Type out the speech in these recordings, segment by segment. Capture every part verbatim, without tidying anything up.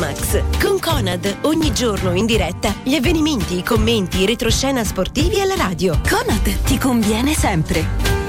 Sportmax con Conad, ogni giorno in diretta gli avvenimenti, i commenti, i retroscena sportivi alla radio. Conad ti conviene sempre.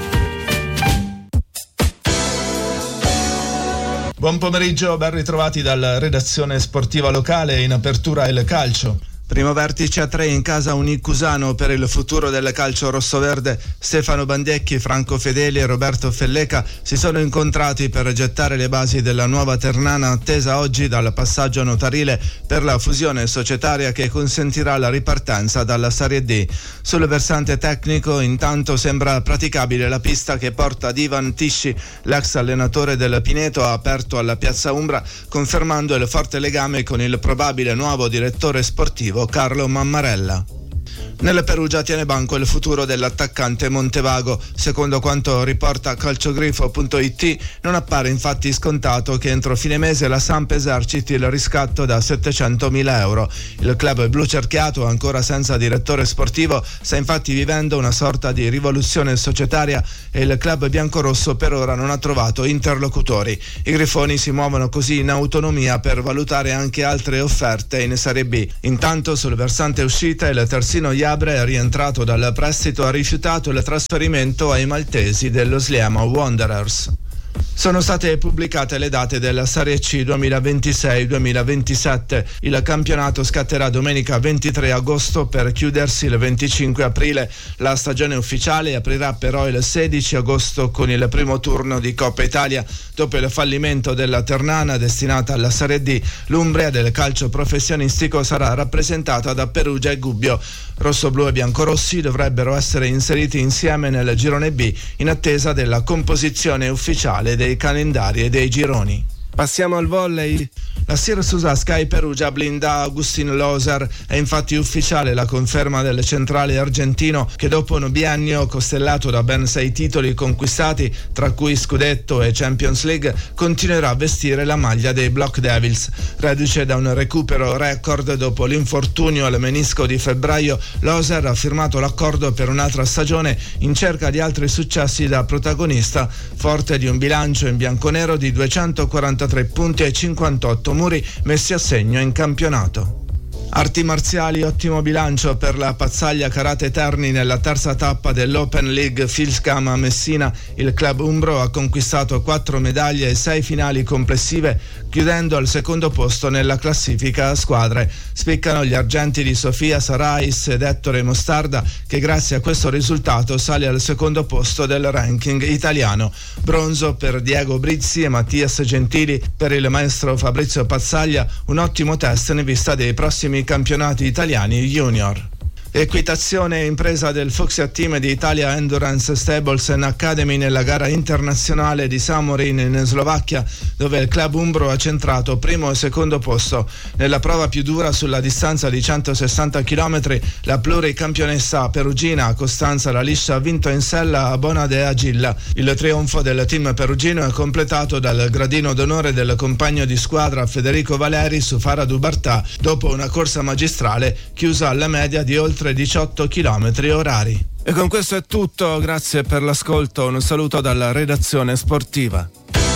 Buon pomeriggio, ben ritrovati dalla redazione sportiva locale. In apertura il calcio. Primo vertice a tre in casa Unicusano per il futuro del calcio rossoverde. Stefano Bandecchi, Franco Fedeli e Roberto Felleca si sono incontrati per gettare le basi della nuova Ternana, attesa oggi dal passaggio notarile per la fusione societaria che consentirà la ripartenza dalla Serie D. Sul versante tecnico, intanto, sembra praticabile la pista che porta ad Ivan Tisci. L'ex allenatore del Pineto ha aperto alla Piazza Umbra, confermando il forte legame con il probabile nuovo direttore sportivo Carlo Mammarella. Nella Perugia tiene banco il futuro dell'attaccante Montevago. Secondo quanto riporta calciogrifo punto it, non appare infatti scontato che entro fine mese la Samp eserciti il riscatto da settecentomila euro. Il club blu cerchiato, ancora senza direttore sportivo, sta infatti vivendo una sorta di rivoluzione societaria e il club biancorosso per ora non ha trovato interlocutori. I grifoni si muovono così in autonomia per valutare anche altre offerte in Serie B. Intanto, sul versante uscita, il terzino Iabre è rientrato dal prestito, ha rifiutato il trasferimento ai maltesi dello Sliema Wanderers. Sono state pubblicate le date della Serie C duemilaventisei duemilaventisette. Il campionato scatterà domenica ventitré agosto per chiudersi il venticinque aprile. La stagione ufficiale aprirà però il sedici agosto con il primo turno di Coppa Italia. Dopo il fallimento della Ternana destinata alla Serie D, l'Umbria del calcio professionistico sarà rappresentata da Perugia e Gubbio. Rossoblu e biancorossi dovrebbero essere inseriti insieme nel girone B in attesa della composizione ufficiale dei calendari e dei gironi. Passiamo al volley. La Siracusa Sky Perugia blinda Agustin Loser. È infatti ufficiale la conferma del centrale argentino che dopo un biennio costellato da ben sei titoli conquistati, tra cui Scudetto e Champions League, continuerà a vestire la maglia dei Block Devils. Reduce da un recupero record dopo l'infortunio al menisco di febbraio, Loser ha firmato l'accordo per un'altra stagione in cerca di altri successi da protagonista, forte di un bilancio in bianconero di duecentoquarantatré punti e cinquantotto muri messi a segno in campionato. Arti marziali, ottimo bilancio per la Pazzaglia Karate Terni nella terza tappa dell'Open League Filscam a Messina. Il club umbro ha conquistato quattro medaglie e sei finali complessive, chiudendo al secondo posto nella classifica a squadre. Spiccano gli argenti di Sofia Sarais ed Ettore Mostarda, che grazie a questo risultato sale al secondo posto del ranking italiano. Bronzo per Diego Brizzi e Mattias Gentili. Per il maestro Fabrizio Pazzaglia un ottimo test in vista dei prossimi campionati italiani junior. Equitazione e impresa del Fuxia Team di Italia Endurance Stables and Academy nella gara internazionale di Samorin in Slovacchia, dove il club umbro ha centrato primo e secondo posto. Nella prova più dura sulla distanza di centosessanta chilometri, la pluricampionessa perugina Costanza La Liscia ha vinto in sella a Bona de Agilla. Il trionfo del team perugino è completato dal gradino d'onore del compagno di squadra Federico Valeri su Fara Dubartà, dopo una corsa magistrale chiusa alla media di oltre diciotto chilometri orari. E con questo è tutto, grazie per l'ascolto, un saluto dalla redazione sportiva.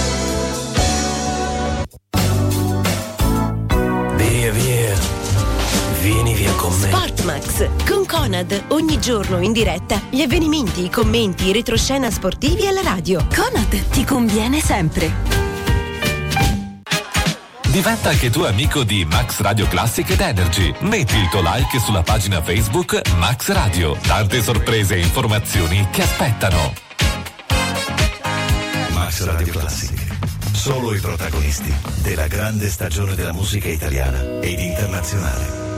Via via, vieni via con me. Sportmax con Conad, ogni giorno in diretta gli avvenimenti, i commenti, i retroscena sportivi alla radio. Conad ti conviene sempre. Diventa anche tu amico di Max Radio Classic ed Energy. Metti il tuo like sulla pagina Facebook Max Radio. Tante sorprese e informazioni ti aspettano. Max Radio Classic. Solo i protagonisti della grande stagione della musica italiana ed internazionale.